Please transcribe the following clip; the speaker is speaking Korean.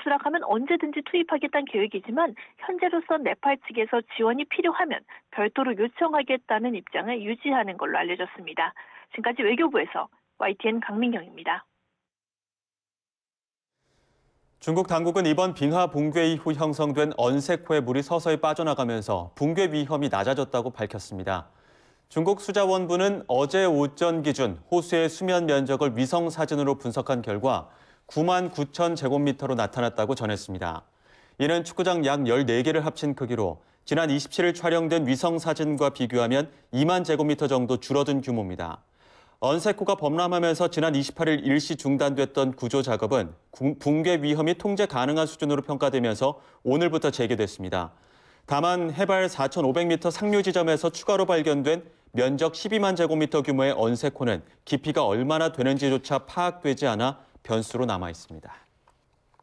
수락하면 언제든지 투입하겠다는 계획이지만 현재로선 네팔 측에서 지원이 필요하면 별도로 요청하겠다는 입장을 유지하는 걸로 알려졌습니다. 지금까지 외교부에서 YTN 강민경입니다. 중국 당국은 이번 빙하 붕괴 이후 형성된 언색호의 물이 서서히 빠져나가면서 붕괴 위험이 낮아졌다고 밝혔습니다. 중국 수자원부는 어제 오전 기준 호수의 수면 면적을 위성 사진으로 분석한 결과 9만 9천 제곱미터로 나타났다고 전했습니다. 이는 축구장 약 14개를 합친 크기로 지난 27일 촬영된 위성 사진과 비교하면 2만 제곱미터 정도 줄어든 규모입니다. 언색호가 범람하면서 지난 28일 일시 중단됐던 구조 작업은 붕괴 위험이 통제 가능한 수준으로 평가되면서 오늘부터 재개됐습니다. 다만 해발 4,500m 상류 지점에서 추가로 발견된 면적 12만 제곱미터 규모의 언색호는 깊이가 얼마나 되는지조차 파악되지 않아 변수로 남아 있습니다.